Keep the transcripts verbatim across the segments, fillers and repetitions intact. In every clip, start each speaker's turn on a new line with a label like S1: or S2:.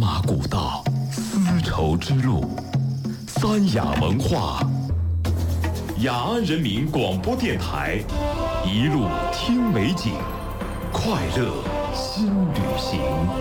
S1: 马古道，丝绸之路，三雅文化。雅安人民广播电台，一路听美景，快乐新旅行。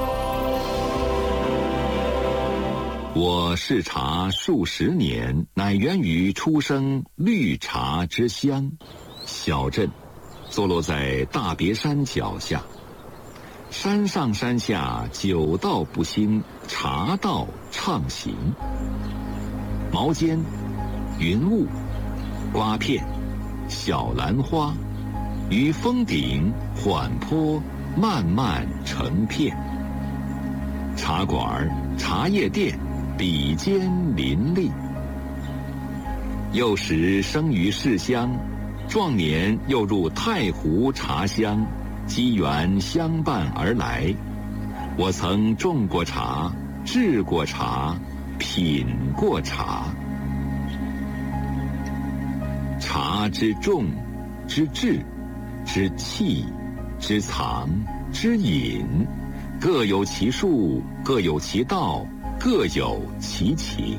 S2: 我视察数十年，乃源于出生绿茶之乡。小镇坐落在大别山脚下，山上山下酒道不兴，茶道畅行。毛尖、云雾、瓜片、小兰花，于峰顶缓坡慢慢成片。茶馆、茶叶店比肩林立。幼时生于市乡，壮年又入太湖茶乡，机缘相伴而来。我曾种过茶，制过茶，品过茶。茶之种、之制、之器、之藏、之饮，各有其术，各有其道，各有其情。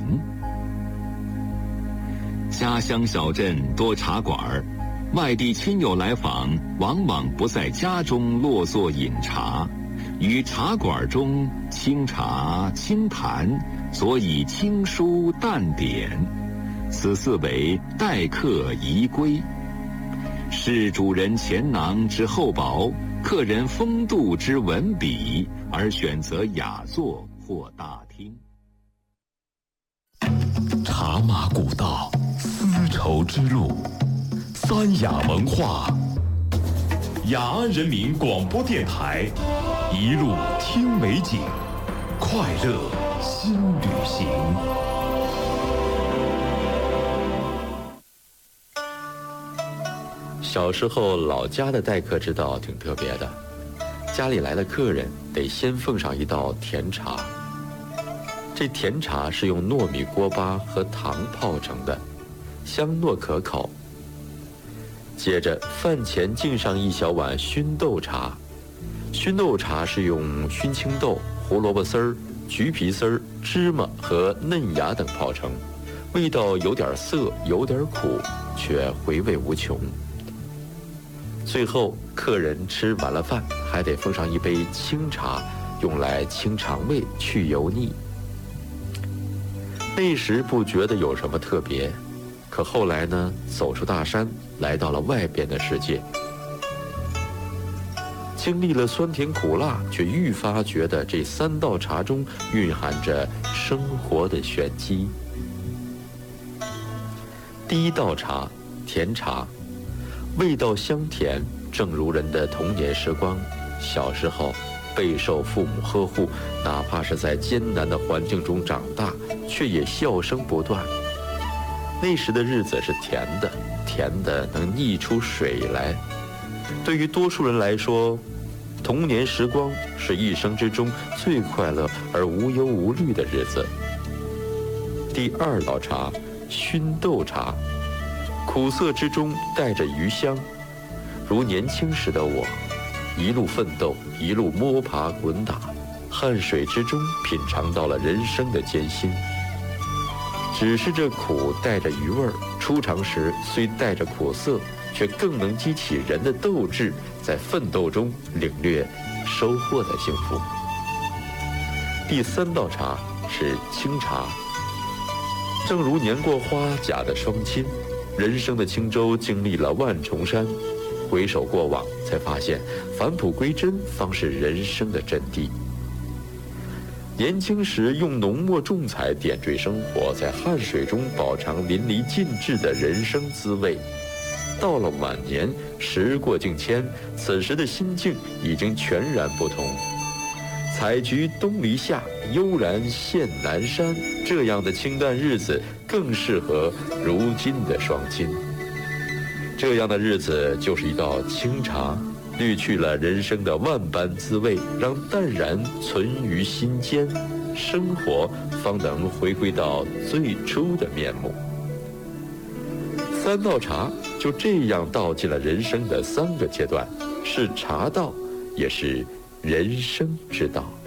S2: 家乡小镇多茶馆，外地亲友来访，往往不在家中落座饮茶，于茶馆中清茶清谈，所以清疏淡点，此四为待客宜归。视主人钱囊之厚薄，客人风度之文笔，而选择雅座或大厅。
S1: 茶马古道，丝绸之路，三雅文化。雅安人民广播电台，一路听美景，快乐新旅行。
S3: 小时候老家的待客之道挺特别的，家里来的客人得先奉上一道甜茶。这甜茶是用糯米锅巴和糖泡成的，香糯可口。接着饭前敬上一小碗熏豆茶，熏豆茶是用熏青豆、胡萝卜丝儿、橘皮丝儿、芝麻和嫩芽等泡成，味道有点涩，有点苦，却回味无穷。最后客人吃完了饭，还得奉上一杯清茶，用来清肠胃、去油腻。那时不觉得有什么特别，可后来呢，走出大山，来到了外边的世界，经历了酸甜苦辣，却愈发觉得这三道茶中蕴含着生活的玄机。第一道茶，甜茶，味道香甜，正如人的童年时光。小时候备受父母呵护，哪怕是在艰难的环境中长大，却也笑声不断。那时的日子是甜的，甜的能溢出水来。对于多数人来说，童年时光是一生之中最快乐而无忧无虑的日子。第二道茶，熏豆茶，苦涩之中带着余香，如年轻时的我，一路奋斗，一路摸爬滚打，汗水之中品尝到了人生的艰辛。只是这苦带着余味儿，出尝时虽带着苦涩，却更能激起人的斗志，在奋斗中领略收获的幸福。第三道茶是清茶，正如年过花甲的双亲，人生的轻舟经历了万重山，回首过往，才发现返璞归真方是人生的真谛。年轻时用浓墨重彩点缀生活，在汗水中饱尝淋漓尽致的人生滋味。到了晚年，时过境迁，此时的心境已经全然不同。采菊东篱下，悠然见南山，这样的清淡日子更适合如今的双亲。这样的日子就是一道清茶，滤去了人生的万般滋味，让淡然存于心间，生活方能回归到最初的面目。三道茶就这样道尽了人生的三个阶段，是茶道，也是人生之道。